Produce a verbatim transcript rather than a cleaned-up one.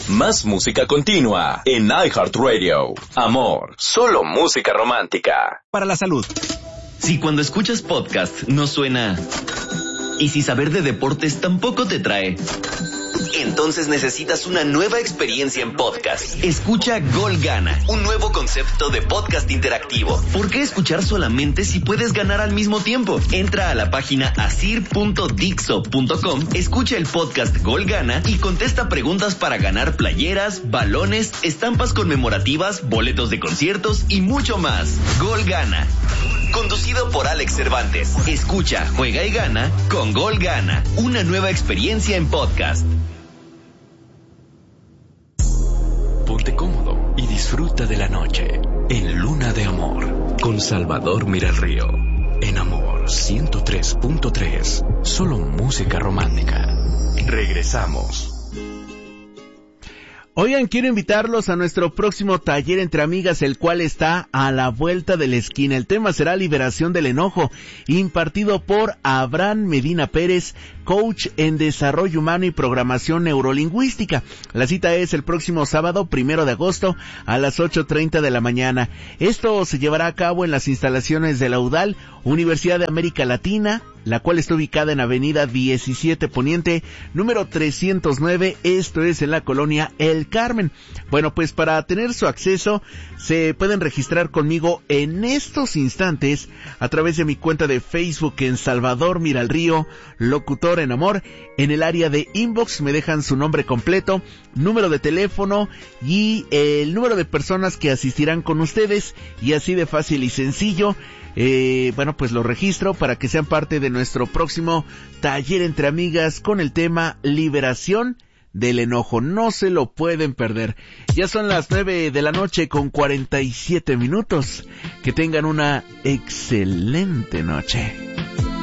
Más música continua en iHeartRadio. Amor, solo música romántica. Para la salud. Si cuando escuchas podcast no suena... Y si saber de deportes tampoco te trae... Entonces necesitas una nueva experiencia en podcast. Escucha Gol Gana, un nuevo concepto de podcast interactivo. ¿Por qué escuchar solamente si puedes ganar al mismo tiempo? Entra a la página asir punto dixo punto com, escucha el podcast Gol Gana y contesta preguntas para ganar playeras, balones, estampas conmemorativas, boletos de conciertos y mucho más. Gol Gana. Conducido por Alex Cervantes. Escucha, juega y gana con Gol Gana. Una nueva experiencia en podcast. Ponte cómodo y disfruta de la noche en Luna de Amor con Salvador Miralrío. En Amor ciento tres punto tres, solo música romántica. Regresamos. Oigan, quiero invitarlos a nuestro próximo taller entre amigas, el cual está a la vuelta de la esquina. El tema será liberación del enojo, impartido por Abraham Medina Pérez, coach en desarrollo humano y programación neurolingüística. La cita es el próximo sábado, primero de agosto, a las ocho treinta de la mañana. Esto se llevará a cabo en las instalaciones de la U D A L, Universidad de América Latina, la cual está ubicada en Avenida diecisiete Poniente, número trescientos nueve, esto es en la colonia El Carmen. Bueno, pues para tener su acceso, se pueden registrar conmigo en estos instantes a través de mi cuenta de Facebook en Salvador Miralrío, locutor en amor. En el área de inbox me dejan su nombre completo, número de teléfono y el número de personas que asistirán con ustedes, y así de fácil y sencillo. Eh, bueno, pues lo registro para que sean parte de nuestro próximo taller entre amigas con el tema liberación del enojo. No se lo pueden perder. Ya son las nueve de la noche con cuarenta y siete minutos. Que tengan una excelente noche.